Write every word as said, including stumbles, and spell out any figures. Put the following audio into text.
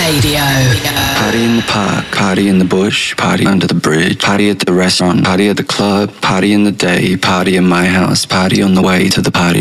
Radio. Party in the park, party in the bush, party under the bridge, party at the restaurant, party at the club, party in the day, party in my house, party on the way to the party.